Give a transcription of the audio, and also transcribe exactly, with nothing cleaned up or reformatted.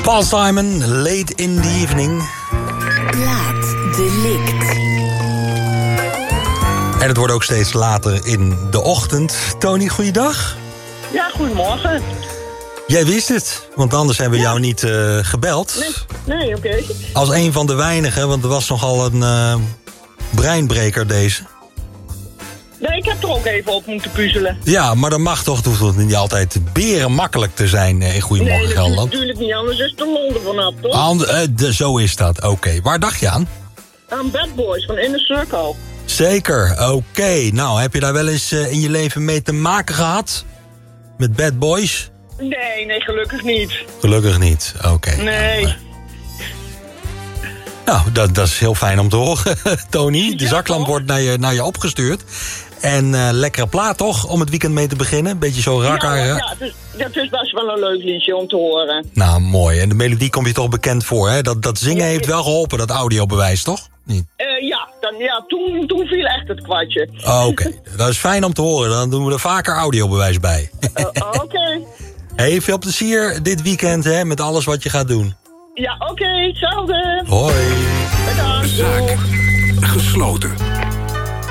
Paul Simon, Late in the Evening. Laat delict. En het wordt ook steeds later in de ochtend. Tony, goeiedag. Ja, goedemorgen. Jij wist het, want anders hebben we jou niet uh, gebeld. Nee, nee oké. Okay. Als een van de weinigen, want er was nogal een uh, breinbreker deze. Nee, ik heb er ook even op moeten puzzelen. Ja, maar dat mag toch, het hoeft niet altijd beren makkelijk te zijn in Goedemorgen nee, Gelderland. Nee, natuurlijk niet, anders is de Londen vanaf, toch? And, uh, de, zo is dat, oké. Okay. Waar dacht je aan? Aan Bad Boys van Inner Circle. Zeker, oké. Okay. Nou, heb je daar wel eens uh, in je leven mee te maken gehad? Met Bad Boys? Nee, nee, gelukkig niet. Gelukkig niet, oké. Okay. Nee. Nou, uh, nou dat, dat is heel fijn om te horen, Tony. De ja, zaklamp toch? wordt naar je, naar je opgestuurd. En uh, lekkere plaat toch, om het weekend mee te beginnen? Beetje zo rakker. Ja, ja het is, dat is best wel een leuk liedje om te horen. Nou, mooi. En de melodie komt je toch bekend voor, hè? Dat, dat zingen ja, heeft wel geholpen, dat audiobewijs, toch? Niet? Uh, ja, dan, ja toen, toen viel echt het kwartje. Oké, okay. Dat is fijn om te horen. Dan doen we er vaker audiobewijs bij. uh, Oké. Okay. Hey, veel plezier dit weekend, hè, met alles wat je gaat doen. Ja, oké, okay, hetzelfde. Hoi. Bedankt. Zaak gesloten.